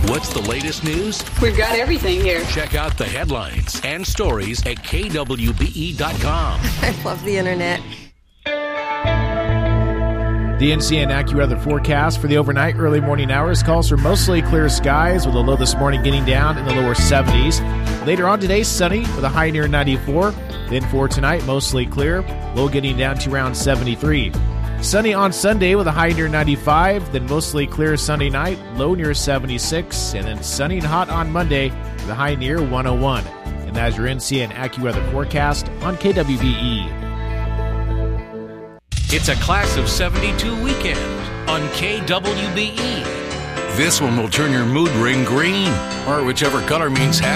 What's the latest news? We've got everything here. Check out the headlines and stories at kwbe.com. I love the internet. The NCN AccuWeather forecast for the overnight early morning hours calls for mostly clear skies with a low this morning getting down in the lower 70s. Later on today, sunny with a high near 94. Then for tonight, mostly clear, low getting down to around 73. Sunny on Sunday with a high near 95. Then mostly clear Sunday night, low near 76. And then sunny and hot on Monday with a high near 101. And that's your NCN AccuWeather forecast on KWBE. It's a Class of 72 weekend on KWBE. This one will turn your mood ring green, or whichever color means happy.